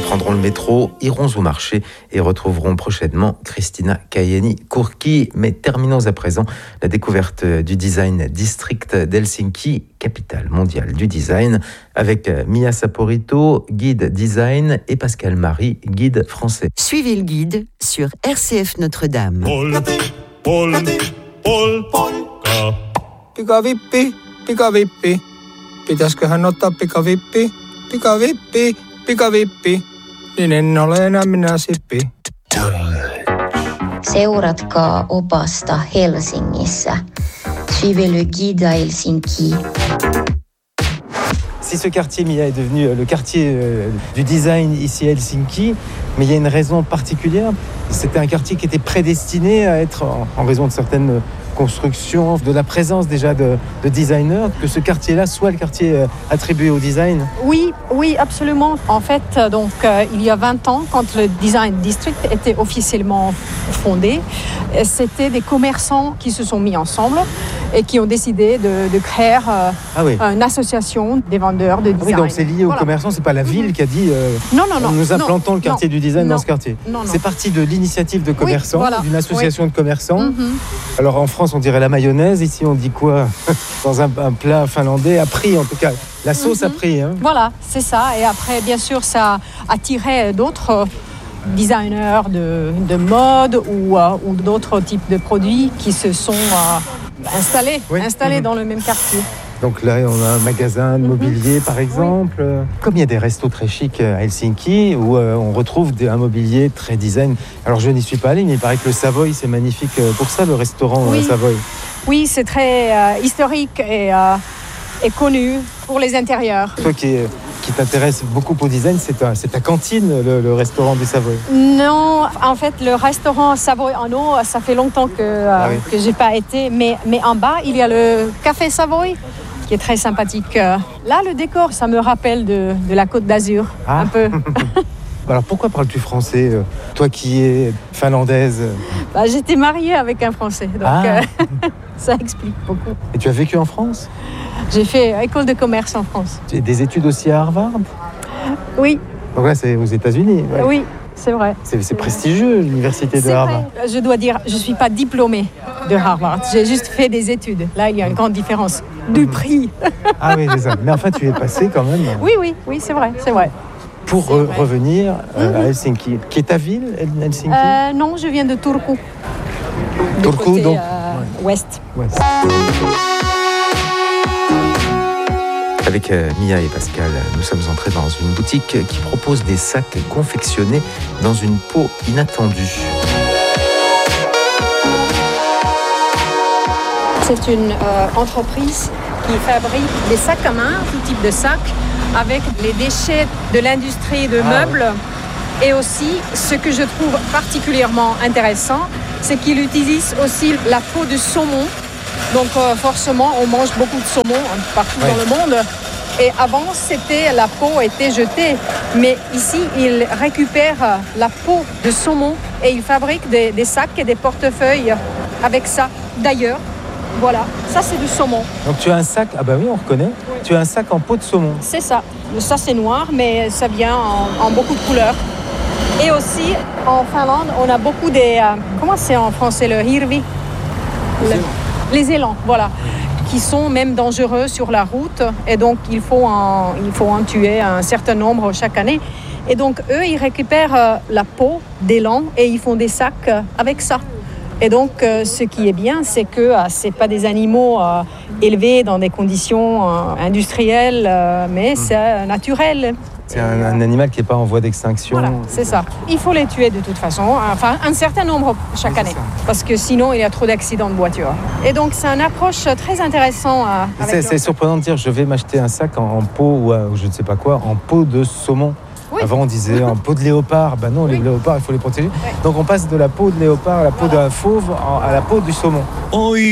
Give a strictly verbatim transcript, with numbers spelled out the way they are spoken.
prendront le métro, iront au marché et retrouveront prochainement Christina Kajaani-Kurki. Mais terminons à présent la découverte du Design District d'Helsinki, capitale mondiale du design, avec Mia Saporito, guide design, et Pascal Marie, guide français. Suivez le guide sur R C F Notre-Dame. Pol, pol, pol, polka. Pikavippi, pikavippi. Pitäisköhän ottaa pikavippi, pikavippi, pikavippi. Niin en ole enää minä sippi. Seuratkaa opasta Helsingissä. Suivez le guide à Helsinki. Si ce quartier, Mia, est devenu le quartier du design ici à Helsinki, mais il y a une raison particulière. C'était un quartier qui était prédestiné à être, en raison de certaines constructions, de la présence déjà de, de designers, que ce quartier-là soit le quartier attribué au design. Oui, oui, absolument. En fait, donc, euh, il y a vingt ans, quand le Design District était officiellement fondé, c'était des commerçants qui se sont mis ensemble et qui ont décidé de, de créer euh, ah oui. une association des vendeurs de design. Oui, donc c'est lié aux voilà. commerçants, c'est pas la ville mmh. qui a dit euh, non, non, non, nous implantons non, le quartier non, du design non, dans ce quartier. Non, non. C'est parti de l'initiative de commerçants, oui, voilà. d'une association oui. de commerçants. Mmh. Alors en France, on dirait la mayonnaise, ici on dit quoi? Dans un, un plat finlandais, a pris en tout cas. La sauce mmh. a pris. Hein. Voilà, c'est ça. Et après, bien sûr, ça a attiré d'autres designers de, de mode ou, euh, ou d'autres types de produits qui se sont euh, installés, oui. installés mmh. dans le même quartier. Donc là, on a un magasin de mobilier, mmh. par exemple. Oui. Comme il y a des restos très chics à Helsinki, où euh, on retrouve des, un mobilier très design. Alors, je n'y suis pas allé, mais il paraît que le Savoy, c'est magnifique pour ça, le restaurant oui. Savoy. Oui, c'est très euh, historique et, euh, et connu pour les intérieurs. Toi qui, qui t'intéresse beaucoup au design, c'est ta, c'est ta cantine, le, le restaurant du Savoy? Non, en fait, le restaurant Savoy en eau, ça fait longtemps que, euh, ah oui. que je n'ai pas été. Mais, mais en bas, il y a le Café Savoy, qui est très sympathique. Là, le décor, ça me rappelle de, de la Côte d'Azur, ah. un peu. Alors, pourquoi parles-tu français, toi qui es finlandaise? bah, J'étais mariée avec un Français, donc ah. euh, ça explique beaucoup. Et tu as vécu en France? J'ai fait école de commerce en France. Tu as des études aussi à Harvard? Oui. Donc là, c'est aux États-Unis. Ouais. Oui, c'est vrai. C'est, c'est prestigieux, l'université de c'est Harvard. Vrai. Je dois dire, je ne suis pas diplômée de Harvard. J'ai juste fait des études. Là, il y a une grande différence du prix. Ah oui, c'est ça. Mais enfin, tu es passé quand même. Oui, oui, oui, c'est vrai, c'est vrai. Pour c'est re- vrai. revenir euh, mm-hmm. à Helsinki. Qui est ta ville, Helsinki? euh, Non, je viens de Turku. Turku, côté, donc euh, ouais. ouest. ouest. Avec euh, Mia et Pascal, nous sommes entrés dans une boutique qui propose des sacs confectionnés dans une peau inattendue. C'est une euh, entreprise qui fabrique des sacs à main, tout type de sacs, avec les déchets de l'industrie de ah, meubles. Oui. Et aussi, ce que je trouve particulièrement intéressant, c'est qu'il utilise aussi la peau de saumon. Donc euh, forcément, on mange beaucoup de saumon partout oui. dans le monde. Et avant, c'était, la peau était jetée. Mais ici, il récupère la peau de saumon et il fabrique des, des sacs et des portefeuilles avec ça. D'ailleurs, voilà, ça c'est du saumon. Donc tu as un sac, ah bah oui, on reconnaît. Oui. Tu as un sac en peau de saumon. C'est ça. Ça c'est noir, mais ça vient en, en beaucoup de couleurs. Et aussi, en Finlande, on a beaucoup des... Euh, comment c'est en français, le hirvi? Le, les élans, voilà. Qui sont même dangereux sur la route. Et donc, il faut en, il faut en tuer un certain nombre chaque année. Et donc, eux, ils récupèrent euh, la peau d'élan et ils font des sacs euh, avec ça. Et donc, euh, ce qui est bien, c'est que euh, ce n'est pas des animaux euh, élevés dans des conditions euh, industrielles, euh, mais c'est euh, naturel. C'est un, un animal qui n'est pas en voie d'extinction. Voilà, c'est ça. Il faut les tuer de toute façon, enfin un certain nombre chaque oui, année, parce que sinon il y a trop d'accidents de voiture. Et donc c'est une approche très intéressante. Euh, c'est, c'est surprenant de dire je vais m'acheter un sac en, en peau ou euh, je ne sais pas quoi, en peau de saumon. Oui. Avant on disait en peau de léopard, ben non, oui. les léopards il faut les protéger. Oui. Donc on passe de la peau de léopard à la peau voilà. d'un fauve à la peau du saumon. Oh, oui.